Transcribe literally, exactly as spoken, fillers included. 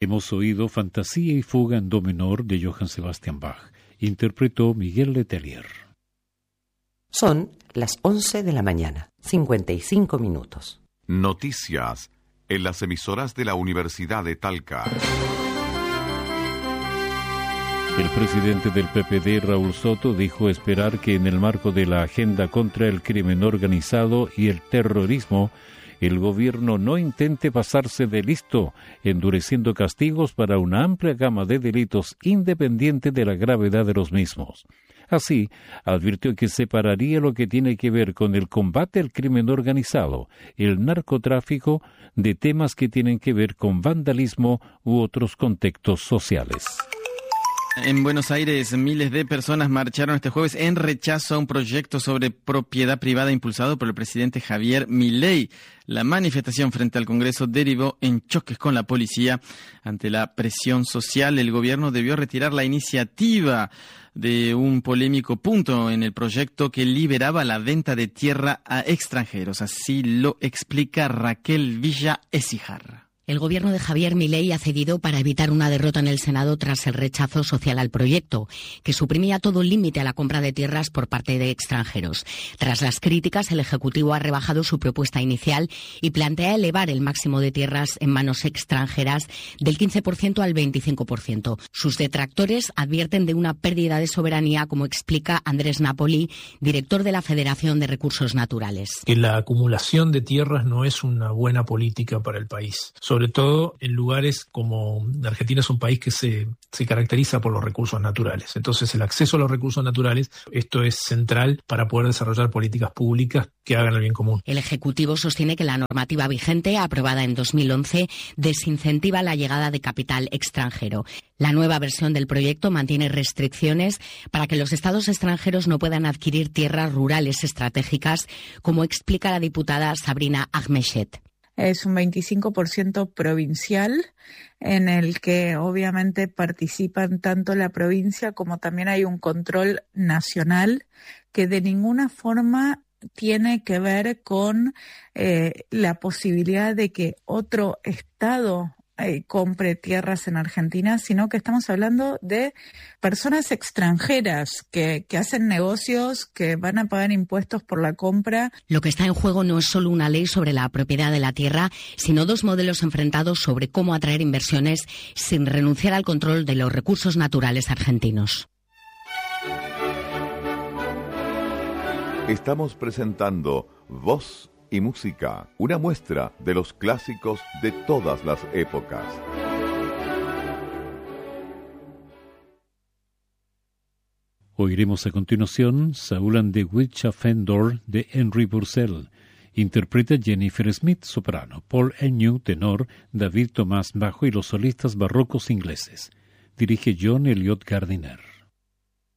Hemos oído Fantasía y Fuga en Do menor de Johann Sebastian Bach. Interpretó Miguel Letelier. Son las once de la mañana, cincuenta y cinco minutos. Noticias en las emisoras de la Universidad de Talca. El presidente del P P D, Raúl Soto, dijo esperar que en el marco de la agenda contra el crimen organizado y el terrorismo, el gobierno no intente pasarse de listo, endureciendo castigos para una amplia gama de delitos independiente de la gravedad de los mismos. Así, advirtió que separaría lo que tiene que ver con el combate al crimen organizado, el narcotráfico, de temas que tienen que ver con vandalismo u otros contextos sociales. En Buenos Aires, miles de personas marcharon este jueves en rechazo a un proyecto sobre propiedad privada impulsado por el presidente Javier Milei. La manifestación frente al Congreso derivó en choques con la policía. Ante la presión social, el gobierno debió retirar la iniciativa de un polémico punto en el proyecto que liberaba la venta de tierra a extranjeros. Así lo explica Raquel Villa Écijar. El gobierno de Javier Milei ha cedido para evitar una derrota en el Senado tras el rechazo social al proyecto, que suprimía todo límite a la compra de tierras por parte de extranjeros. Tras las críticas, el Ejecutivo ha rebajado su propuesta inicial y plantea elevar el máximo de tierras en manos extranjeras del quince por ciento al veinticinco por ciento. Sus detractores advierten de una pérdida de soberanía, como explica Andrés Napoli, director de la Federación de Recursos Naturales. Que la acumulación de tierras no es una buena política para el país. Sobre todo en lugares como Argentina es un país que se, se caracteriza por los recursos naturales. Entonces, el acceso a los recursos naturales, esto es central para poder desarrollar políticas públicas que hagan el bien común. El Ejecutivo sostiene que la normativa vigente, aprobada en dos mil once, desincentiva la llegada de capital extranjero. La nueva versión del proyecto mantiene restricciones para que los estados extranjeros no puedan adquirir tierras rurales estratégicas, como explica la diputada Sabrina Ahmechet. Es un veinticinco por ciento provincial, en el que obviamente participan tanto la provincia como también hay un control nacional que de ninguna forma tiene que ver con eh, la posibilidad de que otro estado eh, compre tierras en Argentina, sino que estamos hablando de personas extranjeras que, que hacen negocios, que van a pagar impuestos por la compra. Lo que está en juego no es solo una ley sobre la propiedad de la tierra, sino dos modelos enfrentados sobre cómo atraer inversiones sin renunciar al control de los recursos naturales argentinos. Estamos presentando Voz y Música, una muestra de los clásicos de todas las épocas. Oiremos a continuación Saul and the Witch of Endor de Henry Purcell. Interpreta Jennifer Smith, soprano, Paul Agnew, tenor, David Thomas, bajo y los solistas barrocos ingleses. Dirige John Elliot Gardiner.